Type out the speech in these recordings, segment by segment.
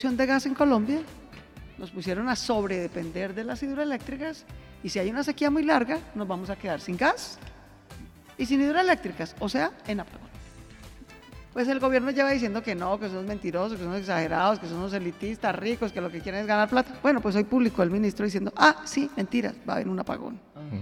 de gas en Colombia, nos pusieron a sobredepender de las hidroeléctricas y si hay una sequía muy larga, nos vamos a quedar sin gas y sin hidroeléctricas, o sea, en apagón. Pues el gobierno lleva diciendo que no, que son mentirosos, que son exagerados, que son unos elitistas ricos, que lo que quieren es ganar plata. Bueno, pues hoy publicó el ministro diciendo, sí, mentiras, va a haber un apagón.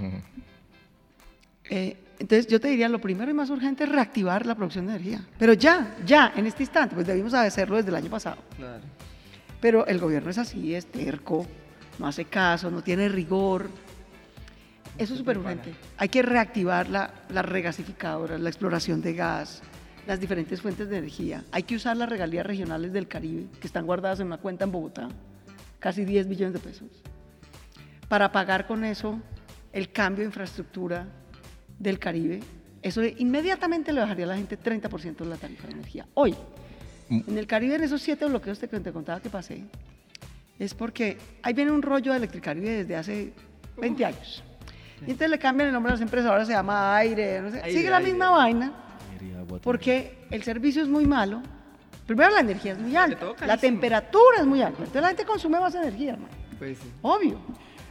Entonces yo te diría, lo primero y más urgente es reactivar la producción de energía. Pero ya, en este instante, pues debimos hacerlo desde el año pasado. Claro. Pero el gobierno es así, es terco, no hace caso, no tiene rigor. Eso es súper urgente. Hay que reactivar las regasificadoras, la exploración de gas, las diferentes fuentes de energía. Hay que usar las regalías regionales del Caribe, que están guardadas en una cuenta en Bogotá, casi 10 billones de pesos, para pagar con eso el cambio de infraestructura del Caribe. Eso inmediatamente le bajaría a la gente 30% de la tarifa de energía. Hoy, en el Caribe, en esos 7 bloqueos que te contaba que pasé, es porque ahí viene un rollo de Electricaribe desde hace 20 años. Y entonces le cambian el nombre a las empresas, ahora se llama Aire, no sé, sigue la misma vaina, porque el servicio es muy malo. Primero la energía es muy alta, la temperatura es muy alta, entonces la gente consume más energía, hermano. Pues sí. Obvio.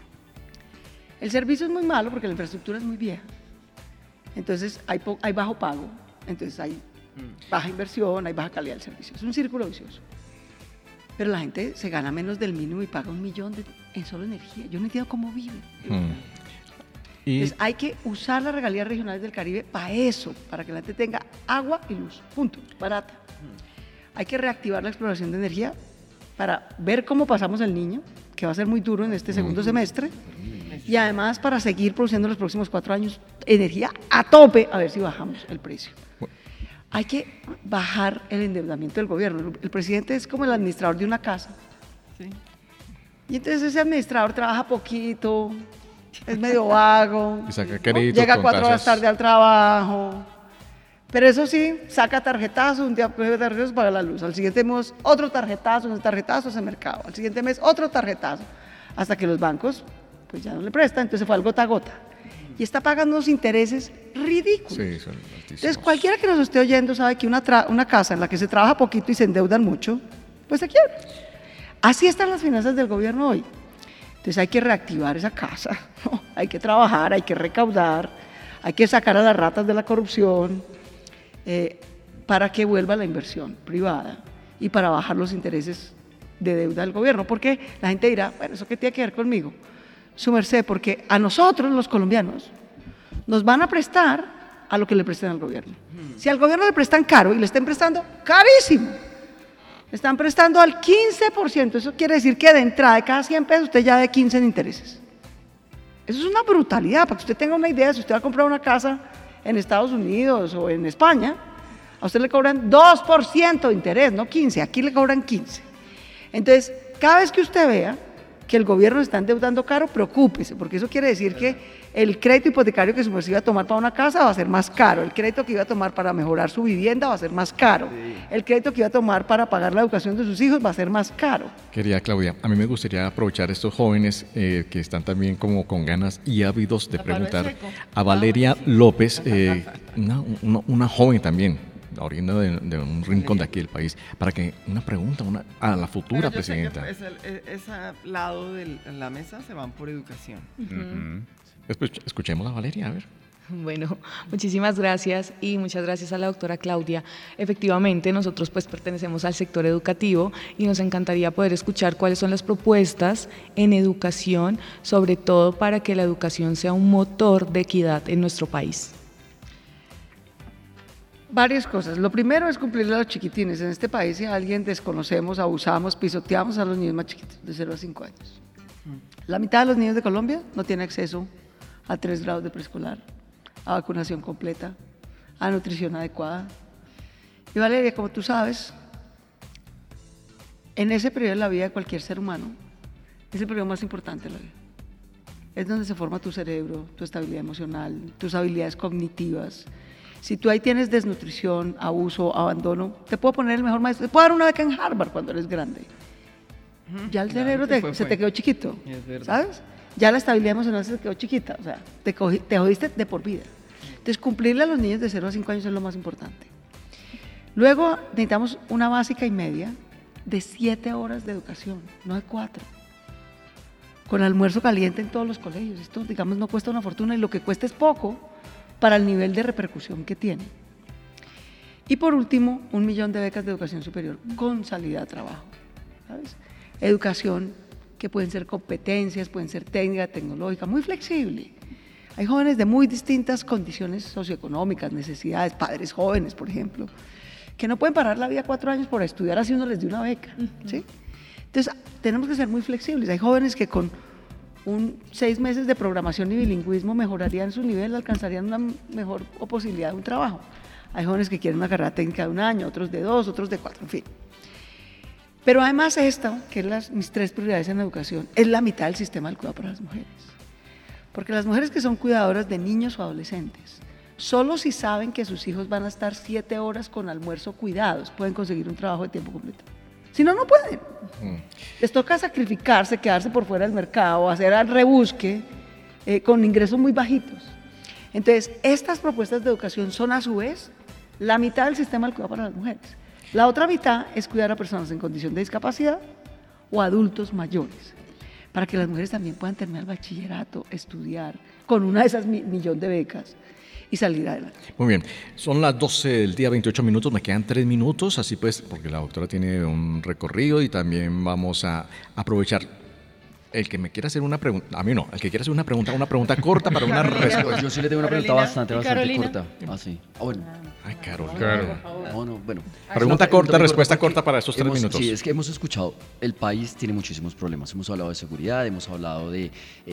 El servicio es muy malo porque la infraestructura es muy vieja. Entonces hay bajo pago, entonces hay baja inversión, hay baja calidad del servicio. Es un círculo vicioso. Pero la gente se gana menos del mínimo y paga 1 millón en solo energía. Yo no entiendo cómo viven. Entonces hay que usar las regalías regionales del Caribe para eso, para que la gente tenga agua y luz, punto, barata. Hay que reactivar la exploración de energía para ver cómo pasamos el Niño, que va a ser muy duro en este segundo semestre, y además para seguir produciendo los próximos 4 años energía a tope, a ver si bajamos el precio. Hay que bajar el endeudamiento del gobierno. El presidente es como el administrador de una casa. Sí. Y entonces ese administrador trabaja poquito, es medio vago, llega 4 horas tarde al trabajo, pero eso sí, saca tarjetazo, un día tarjetazo paga la luz, al siguiente mes otro tarjetazo, ese tarjetazo ese mercado, al siguiente mes otro tarjetazo, hasta que los bancos pues ya no le prestan, entonces fue al gota a gota. Y está pagando unos intereses ridículos. Sí, son altísimos. Entonces cualquiera que nos esté oyendo sabe que una casa en la que se trabaja poquito y se endeudan mucho, pues se quiebra. Así están las finanzas del gobierno hoy. Entonces hay que reactivar esa casa, ¿no? Hay que trabajar, hay que recaudar, hay que sacar a las ratas de la corrupción para que vuelva la inversión privada y para bajar los intereses de deuda del gobierno. Porque la gente dirá, bueno, ¿eso qué tiene que ver conmigo? Su merced, porque a nosotros los colombianos nos van a prestar a lo que le presten al gobierno. Si al gobierno le prestan caro y le estén prestando carísimo, le están prestando al 15%, eso quiere decir que de entrada de cada 100 pesos usted ya de 15 en intereses. Eso es una brutalidad, para que usted tenga una idea, si usted va a comprar una casa en Estados Unidos o en España, a usted le cobran 2% de interés, no 15, aquí le cobran 15. Entonces, cada vez que usted vea que el gobierno está endeudando caro, preocúpese, porque eso quiere decir que el crédito hipotecario que su merced iba a tomar para una casa va a ser más caro, el crédito que iba a tomar para mejorar su vivienda va a ser más caro, el crédito que iba a tomar para pagar la educación de sus hijos va a ser más caro. Querida Claudia, a mí me gustaría aprovechar estos jóvenes que están también como con ganas y ávidos de preguntar a Valeria López, una joven también, oriunda de un rincón de aquí del país, para que una pregunta a la futura presidenta. Ese lado de la mesa se van por educación. Después escuchemos a Valeria, a ver. Bueno, muchísimas gracias y muchas gracias a la doctora Claudia. Efectivamente, nosotros pues pertenecemos al sector educativo y nos encantaría poder escuchar cuáles son las propuestas en educación, sobre todo para que la educación sea un motor de equidad en nuestro país. Varias cosas. Lo primero es cumplirle a los chiquitines. En este país, si a alguien desconocemos, abusamos, pisoteamos a los niños más chiquitos, de 0 a 5 años. La mitad de los niños de Colombia no tiene acceso a 3 grados de preescolar, a vacunación completa, a nutrición adecuada. Y Valeria, como tú sabes, en ese periodo de la vida de cualquier ser humano, es el periodo más importante de la vida. Es donde se forma tu cerebro, tu estabilidad emocional, tus habilidades cognitivas. Si tú ahí tienes desnutrición, abuso, abandono, te puedo poner el mejor maestro, te puedo dar una beca en Harvard cuando eres grande. Ya el cerebro se te quedó chiquito, ¿sabes? Ya la estabilidad emocional se te quedó chiquita, o sea, te jodiste de por vida. Entonces, cumplirle a los niños de 0 a 5 años es lo más importante. Luego, necesitamos una básica y media de 7 horas de educación, no de 4. Con almuerzo caliente en todos los colegios. Esto, digamos, no cuesta una fortuna y lo que cuesta es poco para el nivel de repercusión que tiene. Y por último, 1 millón de becas de educación superior con salida a trabajo, ¿sabes? Educación que pueden ser competencias, pueden ser técnica, tecnológica, muy flexible. Hay jóvenes de muy distintas condiciones socioeconómicas, necesidades, padres jóvenes, por ejemplo, que no pueden parar la vida 4 años por estudiar así uno les dé una beca, ¿sí? Entonces, tenemos que ser muy flexibles. Hay jóvenes que con 6 meses de programación y bilingüismo mejorarían su nivel, alcanzarían una mejor posibilidad de un trabajo. Hay jóvenes que quieren una carrera técnica de 1 año, otros de 2, otros de 4, en fin. Pero además esta, que es mis 3 prioridades en educación, es la mitad del sistema del cuidado para las mujeres. Porque las mujeres que son cuidadoras de niños o adolescentes, solo si saben que sus hijos van a estar 7 horas con almuerzo cuidados, pueden conseguir un trabajo de tiempo completo. Si no, no pueden. Les toca sacrificarse, quedarse por fuera del mercado, hacer al rebusque con ingresos muy bajitos. Entonces, estas propuestas de educación son a su vez la mitad del sistema del cuidado para las mujeres. La otra mitad es cuidar a personas en condición de discapacidad o adultos mayores, para que las mujeres también puedan terminar el bachillerato, estudiar con una de esas millón de becas y salir adelante. Muy bien, son las 12 del día, 28 minutos, me quedan 3 minutos, así pues, porque la doctora tiene un recorrido y también vamos a aprovechar. El que me quiera hacer una pregunta, a mí no, el que quiera hacer una pregunta corta para una respuesta. Yo sí le tengo una pregunta bastante corta. Así. Bueno. Ay, Carolina. Claro. Bueno. Pregunta corta, respuesta corta para estos 3 minutos. Sí, es que hemos escuchado, el país tiene muchísimos problemas. Hemos hablado de seguridad, hemos hablado de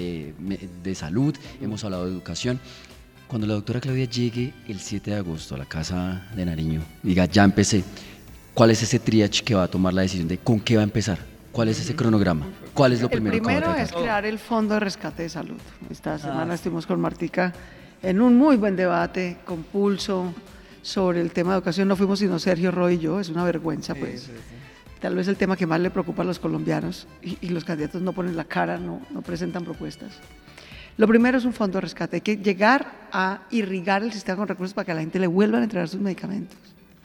salud, hemos hablado de educación. Cuando la doctora Claudia llegue el 7 de agosto a la Casa de Nariño, diga, ya empecé, ¿cuál es ese triage que va a tomar la decisión de con qué va a empezar? ¿Cuál es ese cronograma? ¿Cuál es lo primero que va a tratar? El primero es crear el Fondo de Rescate de Salud. Esta semana estuvimos con Martica en un muy buen debate, con pulso, sobre el tema de educación. No fuimos sino Sergio, Roy y yo, es una vergüenza, pues. Sí. Tal vez el tema que más le preocupa a los colombianos y los candidatos no ponen la cara, no presentan propuestas. Lo primero es un fondo de rescate. Hay que llegar a irrigar el sistema con recursos para que a la gente le vuelvan a entregar sus medicamentos,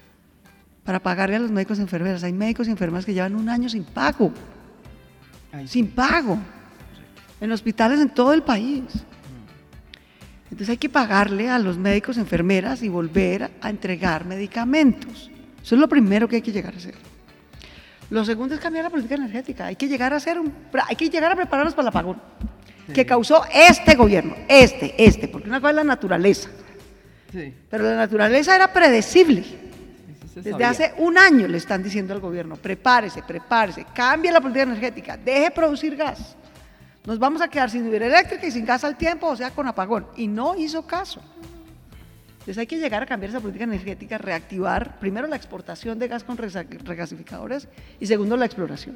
para pagarle a los médicos y enfermeras. Hay médicos y enfermeras que llevan 1 año sin pago. Sin pago. En hospitales en todo el país. Entonces hay que pagarle a los médicos y enfermeras y volver a entregar medicamentos. Eso es lo primero que hay que llegar a hacer. Lo segundo es cambiar la política energética. Hay que llegar a prepararnos para el apagón que causó este gobierno, porque una cosa es la naturaleza. Sí. Pero la naturaleza era predecible. Desde hace 1 año le están diciendo al gobierno, prepárese, cambie la política energética, deje de producir gas. Nos vamos a quedar sin energía eléctrica y sin gas al tiempo, o sea, con apagón. Y no hizo caso. Entonces hay que llegar a cambiar esa política energética, reactivar primero la exportación de gas con regasificadores y segundo la exploración.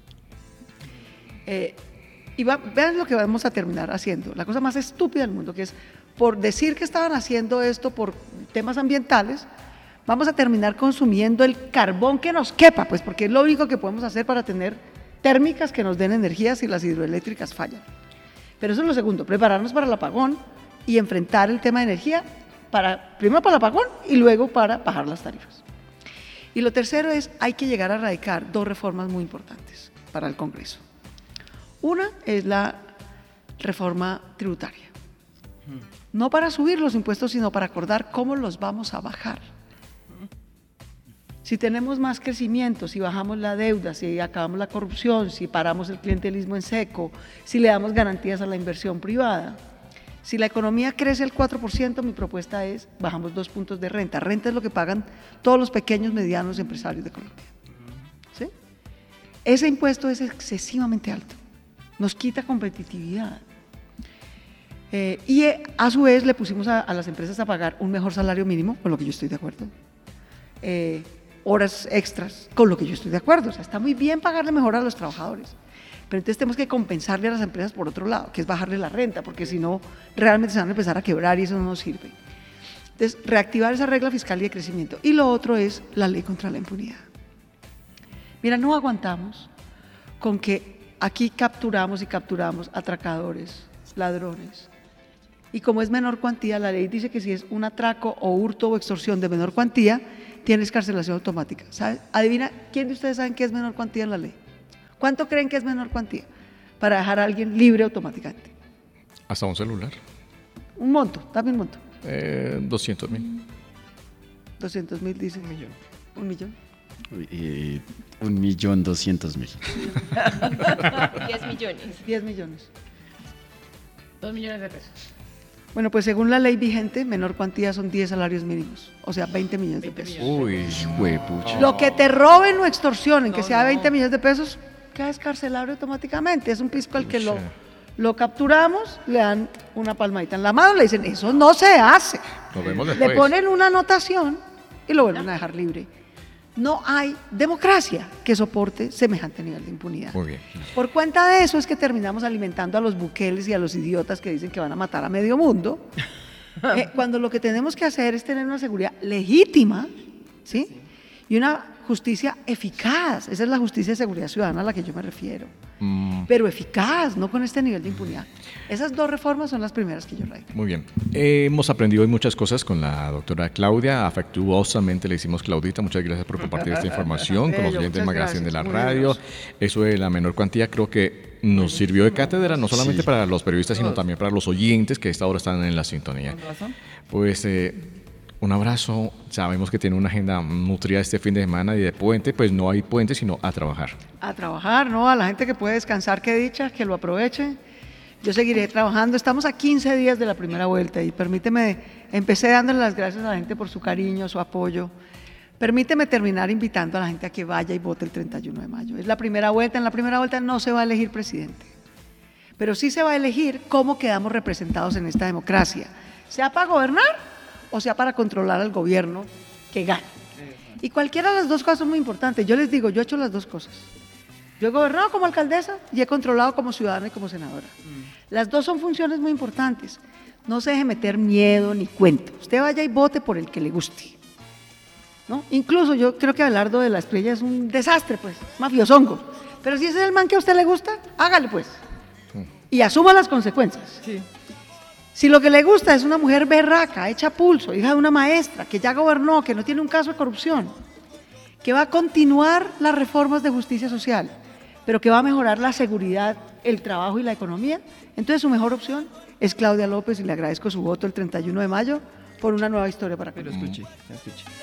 Vean lo que vamos a terminar haciendo, la cosa más estúpida del mundo, que es por decir que estaban haciendo esto por temas ambientales, vamos a terminar consumiendo el carbón que nos quepa, pues porque es lo único que podemos hacer para tener térmicas que nos den energía si las hidroeléctricas fallan. Pero eso es lo segundo, prepararnos para el apagón y enfrentar el tema de energía, primero para el apagón y luego para bajar las tarifas. Y lo tercero es, hay que llegar a erradicar 2 reformas muy importantes para el Congreso. Una es la reforma tributaria, no para subir los impuestos, sino para acordar cómo los vamos a bajar. Si tenemos más crecimiento, si bajamos la deuda, si acabamos la corrupción, si paramos el clientelismo en seco, si le damos garantías a la inversión privada, si la economía crece el 4%, mi propuesta es bajamos 2 puntos de renta. Renta es lo que pagan todos los pequeños, medianos empresarios de Colombia. ¿Sí? Ese impuesto es excesivamente alto, nos quita competitividad. Y a su vez le pusimos a las empresas a pagar un mejor salario mínimo, con lo que yo estoy de acuerdo. Horas extras, con lo que yo estoy de acuerdo. O sea, está muy bien pagarle mejor a los trabajadores, pero entonces tenemos que compensarle a las empresas por otro lado, que es bajarle la renta, porque si no, realmente se van a empezar a quebrar y eso no nos sirve. Entonces, reactivar esa regla fiscal y de crecimiento. Y lo otro es la ley contra la impunidad. Mira, no aguantamos con que aquí capturamos atracadores, ladrones. Y como es menor cuantía, la ley dice que si es un atraco o hurto o extorsión de menor cuantía, tiene excarcelación automática. ¿Sabe? Adivina, ¿quién de ustedes saben qué es menor cuantía en la ley? ¿Cuánto creen que es menor cuantía para dejar a alguien libre automáticamente? Hasta un celular. Un monto, dame un monto. 200.000. 200.000 dice. 1 millón. 1.200.000. 10 millones. 10 millones. 2 millones de pesos. Bueno, pues según la ley vigente, menor cuantía son 10 salarios mínimos, o sea, 20 millones de pesos. Uy, Huepucha. Lo que te roben o extorsionen, que sea 20 millones de pesos, queda escarcelable automáticamente. Es un pisco al que lo capturamos, le dan una palmadita en la mano, le dicen, eso no se hace. nos vemos después. Le ponen una anotación y lo vuelven a dejar libre. No hay democracia que soporte semejante nivel de impunidad. Muy bien. Por cuenta de eso es que terminamos alimentando a los buqueles y a los idiotas que dicen que van a matar a medio mundo, cuando lo que tenemos que hacer es tener una seguridad legítima, ¿sí? Y una justicia eficaz. Esa es la justicia de seguridad ciudadana a la que yo me refiero. Pero eficaz, no con este nivel de impunidad. Esas dos reformas son las primeras que yo radico. Muy bien. Hemos aprendido hoy muchas cosas con la doctora Claudia. Afectuosamente le decimos Claudita, muchas gracias por compartir esta información con los Bello, oyentes muchas Magazine de la gracias, muy radio. generoso. Eso de la menor cuantía creo que nos sirvió de cátedra, no solamente Sí. para los periodistas, sino también para los oyentes que a esta hora están en la sintonía. ¿Con razón? Pues un abrazo. Sabemos que tiene una agenda nutrida este fin de semana y de puente, pues no hay puente, sino a trabajar. A trabajar, ¿no? A la gente que puede descansar, que dicha, que lo aproveche. Yo seguiré trabajando. Estamos a 15 días de la primera vuelta y permíteme, empecé dándole las gracias a la gente por su cariño, su apoyo. Permíteme terminar invitando a la gente a que vaya y vote el 31 de mayo. Es la primera vuelta. En la primera vuelta no se va a elegir presidente, pero sí se va a elegir cómo quedamos representados en esta democracia, sea para gobernar o sea para controlar al gobierno que gane. Y cualquiera de las dos cosas son muy importantes. Yo les digo, yo he hecho las dos cosas. Yo he gobernado como alcaldesa y he controlado como ciudadana y como senadora. Las dos son funciones muy importantes. No se deje meter miedo ni cuento. Usted vaya y vote por el que le guste, ¿no? Incluso yo creo que Abelardo de la Espriella es un desastre, pues, mafiosongo. Pero si ese es el man que a usted le gusta, hágale pues. Y asuma las consecuencias. Sí. Si lo que le gusta es una mujer berraca, hecha pulso, hija de una maestra, que ya gobernó, que no tiene un caso de corrupción, que va a continuar las reformas de justicia social, pero que va a mejorar la seguridad, el trabajo y la economía, entonces su mejor opción es Claudia López y le agradezco su voto el 31 de mayo por una nueva historia para Pero Colombia. escuche.